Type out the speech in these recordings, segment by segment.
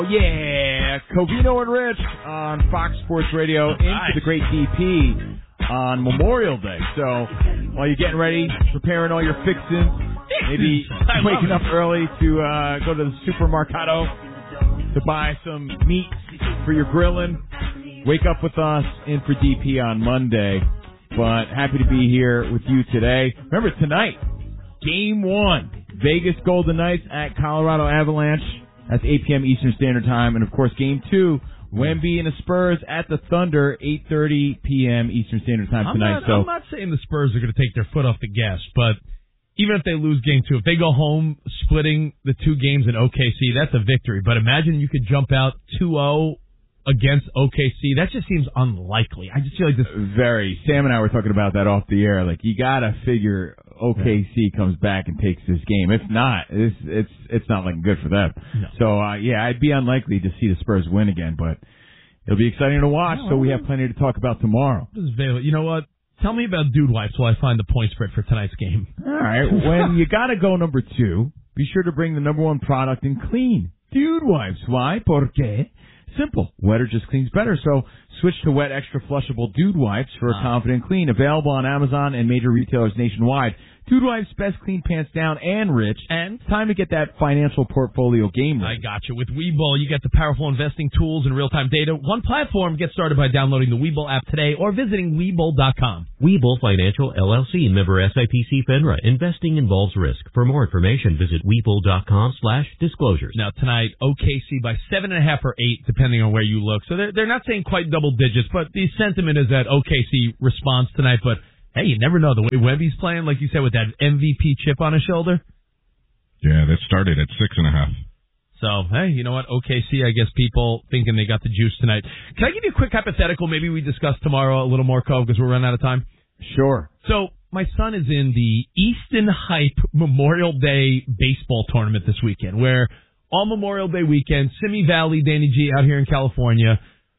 Yeah, Covino and Rich on Fox Sports Radio into the great DP on Memorial Day. So while you're getting ready, preparing all your fixings, maybe waking up early to go to the supermercado to buy some meat for your grilling, wake up with us in for DP on Monday. But happy to be here with you today. Remember, tonight, Game 1, Vegas Golden Knights at Colorado Avalanche. That's 8 p.m. Eastern Standard Time. And, of course, Game 2, Wemby and the Spurs at the Thunder, 8:30 p.m. Eastern Standard Time tonight. I'm not saying the Spurs are going to take their foot off the gas, but even if they lose Game 2, if they go home splitting the two games in OKC, that's a victory. But imagine you could jump out 2-0 against OKC. That just seems unlikely. I just feel like this... Sam and I were talking about that off the air. Like, you got to figure OKC comes back and takes this game. If not, it's not looking good for them. No. So, I'd be unlikely to see the Spurs win again, but it'll be exciting to watch, so we have plenty to talk about tomorrow. You know what? Tell me about Dude Wipes while I find the point spread for tonight's game. All right. When you got to go number 2, be sure to bring the number 1 product in clean. Dude Wipes. Why? Porque... Simple. Wetter just cleans better. So switch to wet, extra flushable Dude Wipes for a confident clean. Available on Amazon and major retailers nationwide. Dude Wipes, best clean pants down and rich. And it's time to get that financial portfolio game ready. I got you. With Webull, you get the powerful investing tools and real-time data. One platform. Get started by downloading the Webull app today or visiting Webull.com. Webull Financial, LLC, member SIPC FINRA. Investing involves risk. For more information, visit Webull.com/disclosures. Now, tonight, OKC by 7.5 or 8, depending on where you look. So they're not saying quite double digits, but the sentiment is that OKC responds tonight. But, hey, you never know. The way Wemby's playing, like you said, with that MVP chip on his shoulder. Yeah, that started at 6.5. So, hey, you know what? OKC, I guess people thinking they got the juice tonight. Can I give you a quick hypothetical? Maybe we discuss tomorrow a little more, Cove, because we're running out of time. Sure. So, my son is in the Easton Hype Memorial Day baseball tournament this weekend, where all Memorial Day weekend, Simi Valley, Danny G out here in California,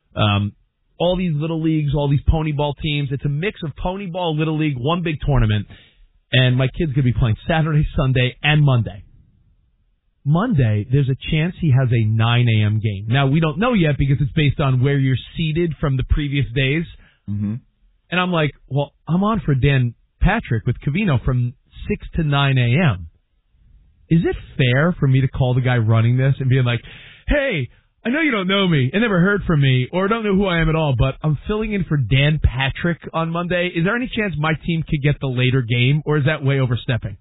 all these little leagues, all these pony ball teams. It's a mix of pony ball, little league, one big tournament. And my kid's going to be playing Saturday, Sunday, and Monday. Monday, there's a chance he has a 9 a.m. game. Now, we don't know yet because it's based on where you're seated from the previous days. Mm-hmm. And I'm like, well, I'm on for Dan Patrick with Covino from 6 to 9 a.m. Is it fair for me to call the guy running this and being like, hey, I know you don't know me and never heard from me or don't know who I am at all, but I'm filling in for Dan Patrick on Monday. Is there any chance my team could get the later game, or is that way overstepping?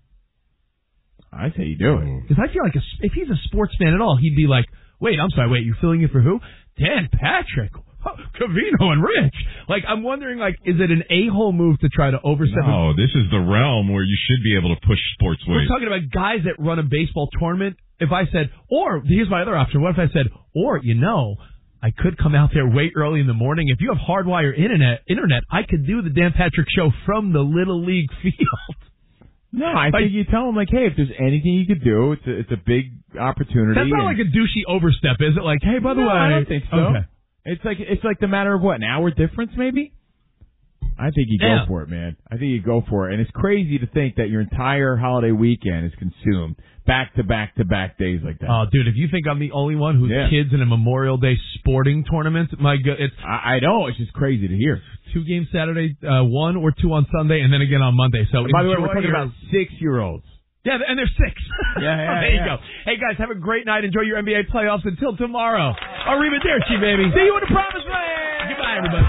I say you do it. Because I feel like if he's a sports fan at all, he'd be like, wait, you're filling in for who? Dan Patrick. Covino and Rich. Like, I'm wondering, is it an a-hole move to try to overstep? No, this is the realm where you should be able to push sports ways. We're talking about guys that run a baseball tournament. If I said, or, here's my other option. What if I said, or, I could come out there way early in the morning. If you have hardwire internet, I could do the Dan Patrick show from the Little League field. No, I think you tell him, hey, if there's anything you could do, it's a big opportunity. That's not like a douchey overstep, is it? Like, hey, by the way. I don't think so. Okay. It's like the matter of an hour difference, maybe? I think you go for it, man. I think you go for it. And it's crazy to think that your entire holiday weekend is consumed back-to-back-to-back days like that. Oh, dude, if you think I'm the only one whose kid's in a Memorial Day sporting tournament, my God, I know. It's just crazy to hear. 2 games Saturday, 1 or 2 on Sunday, and then again on Monday. So, by the way, we're talking about 6-year-olds. Yeah, and they're 6. Yeah, there you go. Hey, guys, have a great night. Enjoy your NBA playoffs until tomorrow. Arrivederci, baby. See you in the promised land. Goodbye, everybody.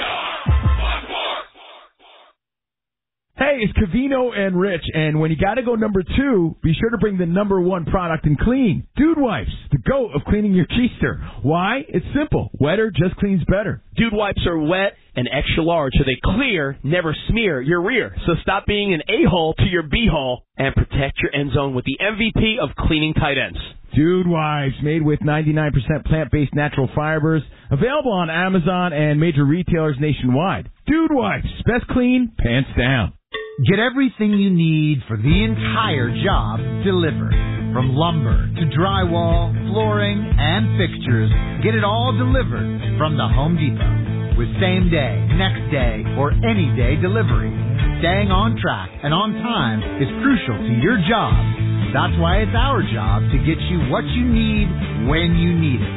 Hey, it's Covino and Rich, and when you got to go number 2, be sure to bring the number 1 product in clean. Dude Wipes, the GOAT of cleaning your keister. Why? It's simple. Wetter just cleans better. Dude Wipes are wet and extra large, so they clear, never smear your rear. So stop being an a-hole to your b-hole and protect your end zone with the MVP of cleaning tight ends. Dude Wipes, made with 99% plant-based natural fibers. Available on Amazon and major retailers nationwide. Dude Wipes, best clean, pants down. Get everything you need for the entire job delivered. From lumber to drywall, flooring, and fixtures, get it all delivered from the Home Depot. With same day, next day, or any day delivery. Staying on track and on time is crucial to your job. That's why it's our job to get you what you need when you need it.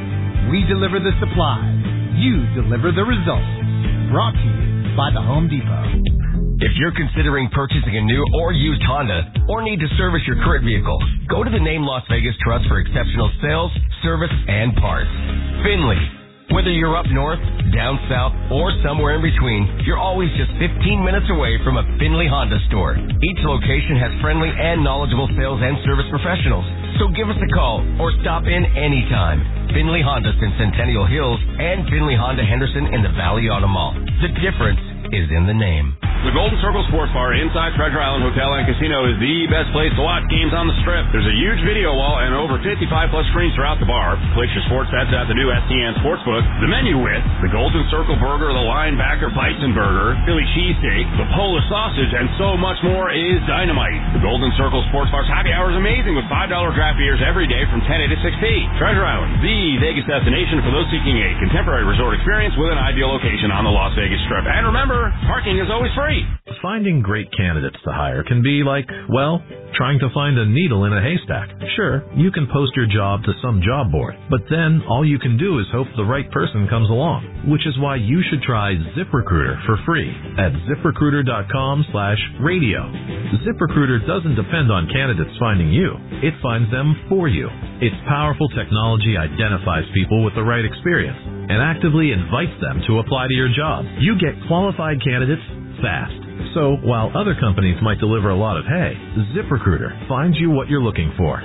We deliver the supplies. You deliver the results. Brought to you by the Home Depot. If you're considering purchasing a new or used Honda or need to service your current vehicle, go to the name Las Vegas Trust for exceptional sales, service, and parts. Finley. Whether you're up north, down south, or somewhere in between, you're always just 15 minutes away from a Finley Honda store. Each location has friendly and knowledgeable sales and service professionals. So give us a call or stop in anytime. Finley Honda in Centennial Hills and Finley Honda Henderson in the Valley Auto Mall. The difference is in the name. The Golden Circle Sports Bar inside Treasure Island Hotel and Casino is the best place to watch games on the Strip. There's a huge video wall and over 55-plus screens throughout the bar. Place your sports bets at the new STN Sportsbook. The menu with the Golden Circle Burger, the Linebacker Bison Burger, Philly Cheesesteak, the Polish Sausage, and so much more is dynamite. The Golden Circle Sports Bar's happy hour is amazing with $5 draft beers every day from 10 to 6 p. Treasure Island, the Vegas destination for those seeking a contemporary resort experience with an ideal location on the Las Vegas Strip. And remember, parking is always free. Finding great candidates to hire can be like, well, trying to find a needle in a haystack. Sure, you can post your job to some job board, but then all you can do is hope the right person comes along, which is why you should try ZipRecruiter for free at ZipRecruiter.com/radio. ZipRecruiter doesn't depend on candidates finding you. It finds them for you. Its powerful technology identifies people with the right experience and actively invites them to apply to your job. You get qualified candidates fast. So while other companies might deliver a lot of hay, ZipRecruiter finds you what you're looking for.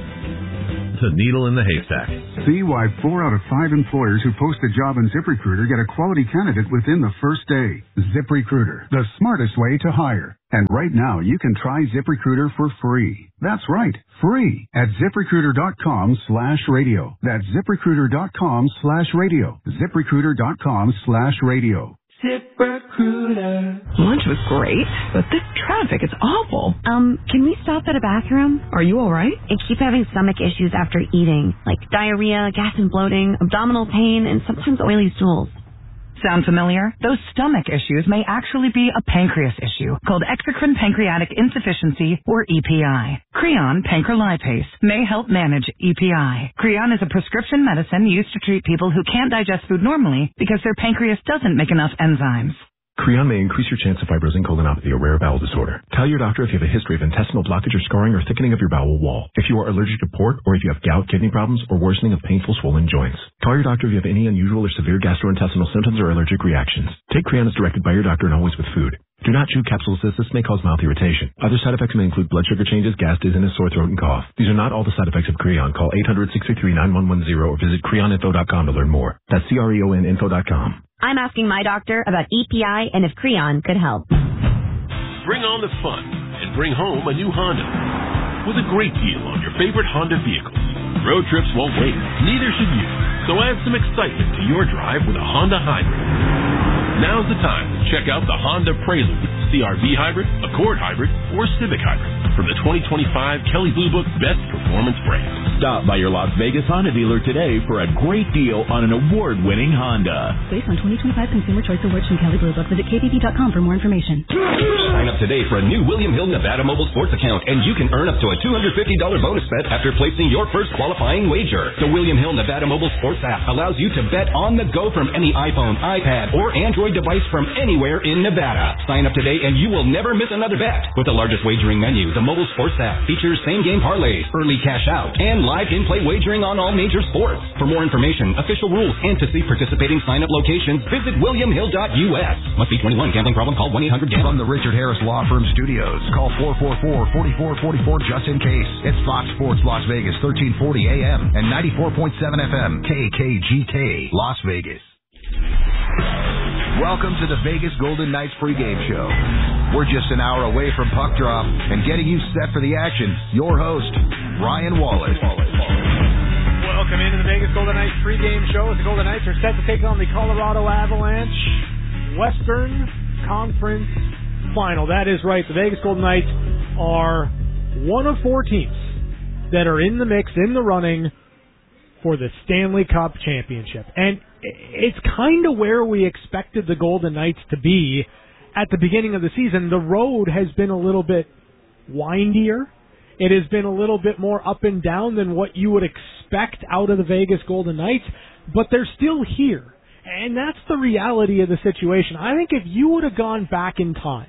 The needle in the haystack. See why 4 out of 5 employers who post a job on ZipRecruiter get a quality candidate within the first day. ZipRecruiter, the smartest way to hire. And right now, you can try ZipRecruiter for free. That's right, free at ZipRecruiter.com/radio. That's ZipRecruiter.com/radio. ZipRecruiter.com/radio. ZipRecruiter. Lunch was great, but this traffic is awful. Can we stop at a bathroom? Are you all right? I keep having stomach issues after eating, like diarrhea, gas and bloating, abdominal pain, and sometimes oily stools. Sound familiar? Those stomach issues may actually be a pancreas issue called exocrine pancreatic insufficiency, or EPI. Creon pancrelipase may help manage EPI. Creon is a prescription medicine used to treat people who can't digest food normally because their pancreas doesn't make enough enzymes. Creon may increase your chance of fibrosing colonopathy, a rare bowel disorder. Tell your doctor if you have a history of intestinal blockage or scarring or thickening of your bowel wall. If you are allergic to pork, or if you have gout, kidney problems, or worsening of painful swollen joints. Call your doctor if you have any unusual or severe gastrointestinal symptoms or allergic reactions. Take Creon as directed by your doctor and always with food. Do not chew capsules as this may cause mouth irritation. Other side effects may include blood sugar changes, gas, dizziness, sore throat, and cough. These are not all the side effects of Creon. Call 800-663-9110 or visit creoninfo.com to learn more. That's CREONinfo.com. I'm asking my doctor about EPI and if Creon could help. Bring on the fun and bring home a new Honda with a great deal on your favorite Honda vehicles. Road trips won't wait, neither should you. So add some excitement to your drive with a Honda Hybrid. Now's the time to check out the Honda Prelude, CR-V Hybrid, Accord Hybrid, or Civic Hybrid from the 2025 Kelley Blue Book Best Performance Brand. Stop by your Las Vegas Honda dealer today for a great deal on an award-winning Honda. Based on 2025 Consumer Choice Awards from Kelley Blue Book, visit kbb.com for more information. Sign up today for a new William Hill Nevada Mobile Sports account, and you can earn up to a $250 bonus bet after placing your first qualifying wager. The William Hill Nevada Mobile Sports app allows you to bet on the go from any iPhone, iPad, or Android device from anywhere in Nevada. Sign up today and you will never miss another bet. With the largest wagering menu, the Mobile Sports app features same-game parlays, early cash out, and live in-play wagering on all major sports. For more information, official rules, and to see participating sign-up locations, visit williamhill.us. Must be 21. Gambling problem? Call 1-800-GAMBLE. From the Richard Harris Law Firm Studios, call 444-4444 just in case. It's Fox Sports Las Vegas, 1340 AM and 94.7 FM, KKGK, Las Vegas. Welcome to the Vegas Golden Knights pregame show. We're just an hour away from puck drop and getting you set for the action. Your host, Ryan Wallace. Welcome into the Vegas Golden Knights pregame show. The Golden Knights are set to take on the Colorado Avalanche Western Conference Final. That is right. The Vegas Golden Knights are one of 4 teams that are in the mix, in the running for the Stanley Cup Championship. And it's kind of where we expected the Golden Knights to be at the beginning of the season. The road has been a little bit windier. It has been a little bit more up and down than what you would expect out of the Vegas Golden Knights, but they're still here. And that's the reality of the situation. I think if you would have gone back in time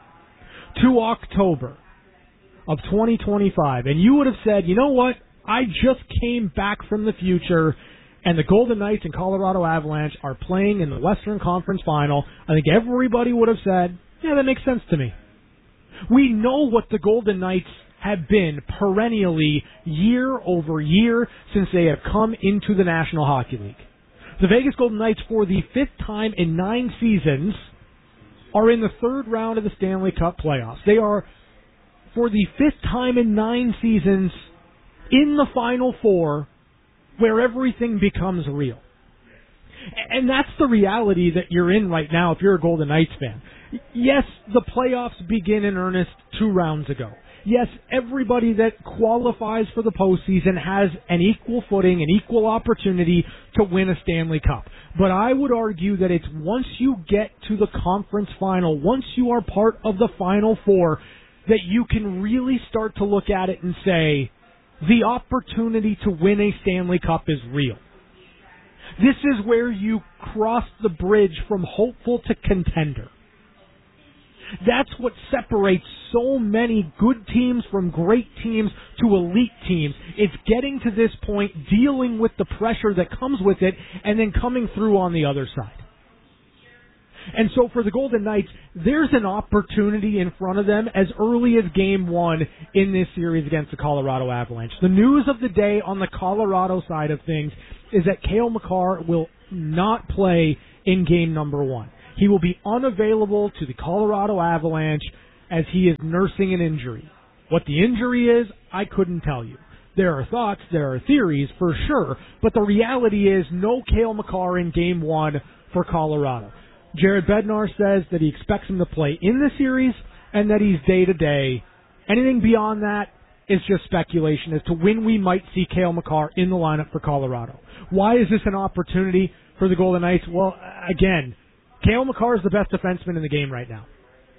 to October of 2025, and you would have said, you know what, I just came back from the future, and the Golden Knights and Colorado Avalanche are playing in the Western Conference Final, I think everybody would have said, yeah, that makes sense to me. We know what the Golden Knights have been perennially year over year since they have come into the National Hockey League. The Vegas Golden Knights, for the 5th time in 9 seasons, are in the 3rd round of the Stanley Cup playoffs. They are, for the 5th time in 9 seasons, in the Final Four, where everything becomes real. And that's the reality that you're in right now if you're a Golden Knights fan. Yes, the playoffs begin in earnest 2 rounds ago. Yes, everybody that qualifies for the postseason has an equal footing, an equal opportunity to win a Stanley Cup. But I would argue that it's once you get to the conference final, once you are part of the Final Four, that you can really start to look at it and say, the opportunity to win a Stanley Cup is real. This is where you cross the bridge from hopeful to contender. That's what separates so many good teams from great teams to elite teams. It's getting to this point, dealing with the pressure that comes with it, and then coming through on the other side. And so for the Golden Knights, there's an opportunity in front of them as early as Game 1 in this series against the Colorado Avalanche. The news of the day on the Colorado side of things is that Cale Makar will not play in Game number 1. He will be unavailable to the Colorado Avalanche as he is nursing an injury. What the injury is, I couldn't tell you. There are thoughts, there are theories for sure, but the reality is no Cale Makar in Game 1 for Colorado. Jared Bednar says that he expects him to play in the series and that he's day-to-day. Anything beyond that is just speculation as to when we might see Cale Makar in the lineup for Colorado. Why is this an opportunity for the Golden Knights? Well, again, Cale Makar is the best defenseman in the game right now.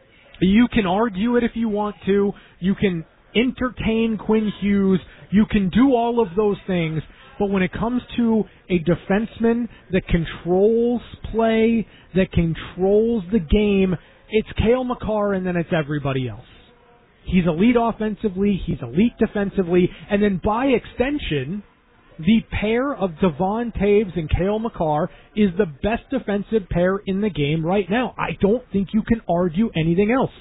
You can argue it if you want to. You can entertain Quinn Hughes. You can do all of those things. But when it comes to a defenseman that controls play, that controls the game, it's Cale Makar and then it's everybody else. He's elite offensively, he's elite defensively, and then by extension, the pair of Devon Toews and Cale Makar is the best defensive pair in the game right now. I don't think you can argue anything else.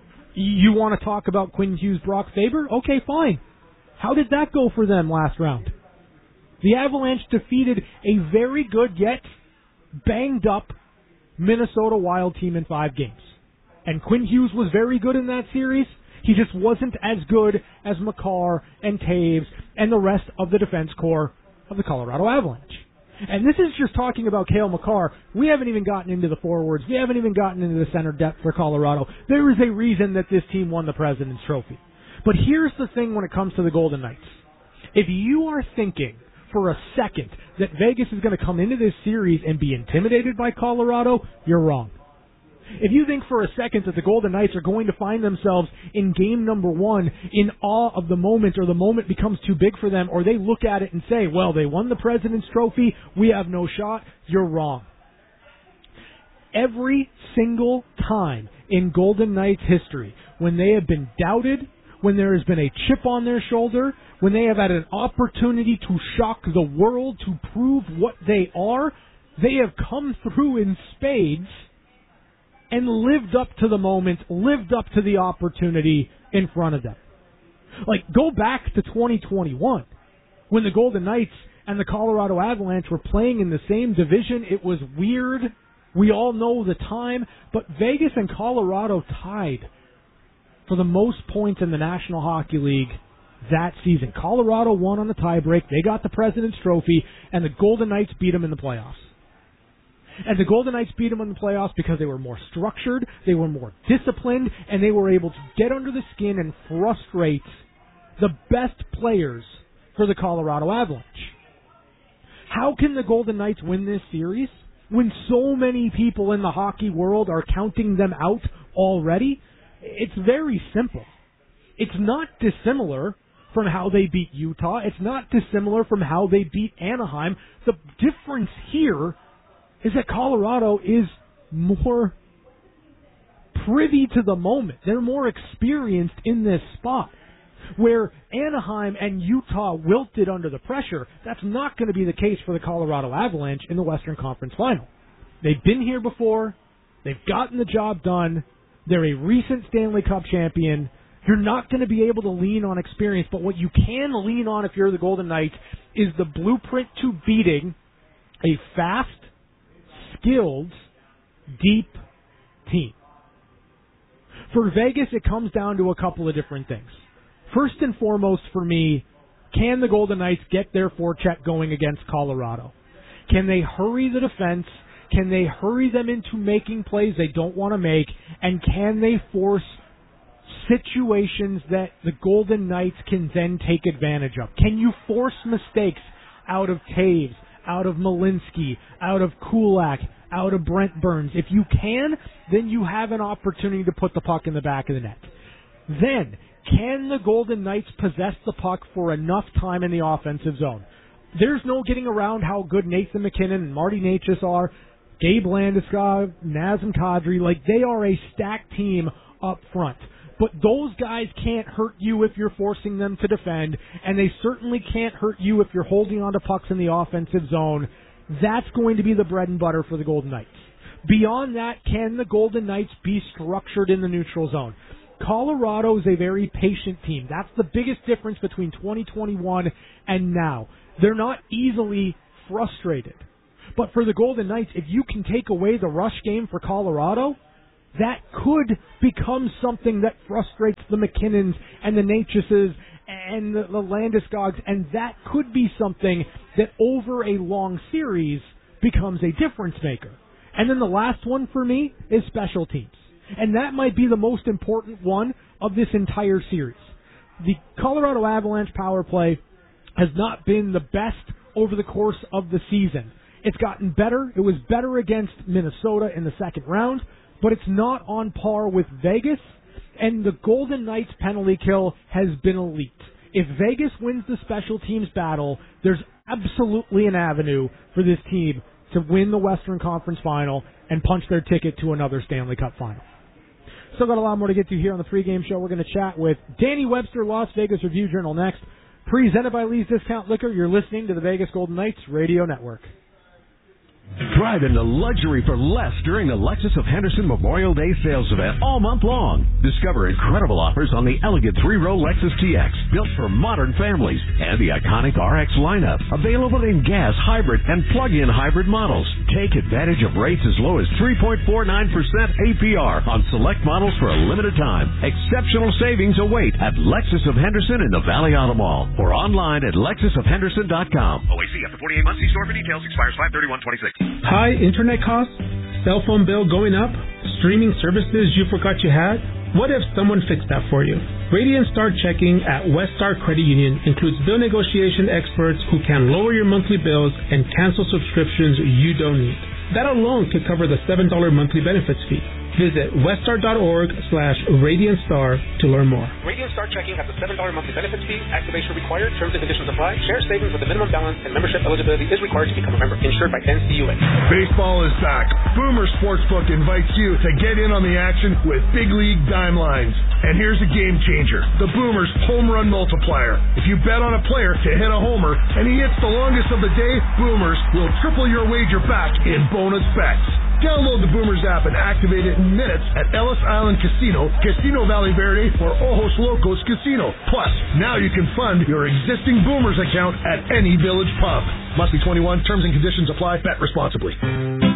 You want to talk about Quinn Hughes, Brock Faber? Okay, fine. How did that go for them last round? The Avalanche defeated a very good yet banged up Minnesota Wild team in 5 games. And Quinn Hughes was very good in that series. He just wasn't as good as Makar and Toews and the rest of the defense core of the Colorado Avalanche. And this is just talking about Cale Makar. We haven't even gotten into the forwards. We haven't even gotten into the center depth for Colorado. There is a reason that this team won the President's Trophy. But here's the thing when it comes to the Golden Knights. If you are thinking for a second that Vegas is going to come into this series and be intimidated by Colorado, you're wrong. If you think for a second that the Golden Knights are going to find themselves in Game number 1 in awe of the moment, or the moment becomes too big for them, or they look at it and say, well, they won the President's Trophy, we have no shot, you're wrong. Every single time in Golden Knights history, when they have been doubted, when there has been a chip on their shoulder, when they have had an opportunity to shock the world, to prove what they are, they have come through in spades and lived up to the moment, lived up to the opportunity in front of them. Like, go back to 2021, when the Golden Knights and the Colorado Avalanche were playing in the same division. It was weird. We all know the time, but Vegas and Colorado tied for the most points in the National Hockey League that season. Colorado won on the tiebreak. They got the President's Trophy, and the Golden Knights beat them in the playoffs. And the Golden Knights beat them in the playoffs because they were more structured, they were more disciplined, and they were able to get under the skin and frustrate the best players for the Colorado Avalanche. How can the Golden Knights win this series when so many people in the hockey world are counting them out already? It's very simple. It's not dissimilar from how they beat Utah. It's not dissimilar from how they beat Anaheim. The difference here is that Colorado is more privy to the moment. They're more experienced in this spot. Where Anaheim and Utah wilted under the pressure, that's not going to be the case for the Colorado Avalanche in the Western Conference Final. They've been here before. They've gotten the job done. They're a recent Stanley Cup champion. You're not going to be able to lean on experience, but what you can lean on if you're the Golden Knights is the blueprint to beating a fast, skilled, deep team. For Vegas, it comes down to a couple of different things. First and foremost for me, can the Golden Knights get their forecheck going against Colorado? Can they hurry the defense? Can they hurry them into making plays they don't want to make? And can they force situations that the Golden Knights can then take advantage of? Can you force mistakes out of Taves, out of Malinsky, out of Kulak, out of Brent Burns? If you can, then you have an opportunity to put the puck in the back of the net. Then, can the Golden Knights possess the puck for enough time in the offensive zone? There's no getting around how good Nathan McKinnon and Marty Necas are, Gabe Landeskog, Nazem Kadri. Like, they are a stacked team up front. But those guys can't hurt you if you're forcing them to defend, and they certainly can't hurt you if you're holding on to pucks in the offensive zone. That's going to be the bread and butter for the Golden Knights. Beyond that, can the Golden Knights be structured in the neutral zone? Colorado is a very patient team. That's the biggest difference between 2021 and now. They're not easily frustrated. But for the Golden Knights, if you can take away the rush game for Colorado, that could become something that frustrates the McKinnons and the Nechases and the Landeskog's, and that could be something that over a long series becomes a difference maker. And then the last one for me is special teams. And that might be the most important one of this entire series. The Colorado Avalanche power play has not been the best over the course of the season. It's gotten better. It was better against Minnesota in the second round, but it's not on par with Vegas, and the Golden Knights penalty kill has been elite. If Vegas wins the special teams battle, there's absolutely an avenue for this team to win the Western Conference Final and punch their ticket to another Stanley Cup Final. Still got a lot more to get to here on the pregame show. We're going to chat with Danny Webster, Las Vegas Review-Journal next. Presented by Lee's Discount Liquor. You're listening to the Vegas Golden Knights Radio Network. Drive into luxury for less during the Lexus of Henderson Memorial Day sales event all month long. Discover incredible offers on the elegant 3-row Lexus TX, built for modern families, and the iconic RX lineup, available in gas, hybrid, and plug-in hybrid models. Take advantage of rates as low as 3.49% APR on select models for a limited time. Exceptional savings await at Lexus of Henderson in the Valley Auto Mall or online at lexusofhenderson.com. OAC after 48 months. See store for details. Expires 5/31/26. High internet costs? Cell phone bill going up? Streaming services you forgot you had? What if someone fixed that for you? Radiant Star Checking at Weststar Credit Union includes bill negotiation experts who can lower your monthly bills and cancel subscriptions you don't need. That alone could cover the $7 monthly benefits fee. Visit weststar.org/RadiantStar to learn more. Radiant Star Checking has a $7 monthly benefits fee. Activation required. Terms and conditions apply. Share savings with a minimum balance and membership eligibility is required to become a member. Insured by NCUA. Baseball is back. Boomer Sportsbook invites you to get in on the action with Big League Dime Lines. And here's a game changer. The Boomers Home Run Multiplier. If you bet on a player to hit a homer and he hits the longest of the day, Boomers will triple your wager back in bonus bets. Download the Boomers app and activate it in minutes at Ellis Island Casino, Casino Valley Verde, or Ojos Locos Casino. Plus, now you can fund your existing Boomers account at any Village pub. Must be 21. Terms and conditions apply. Bet responsibly.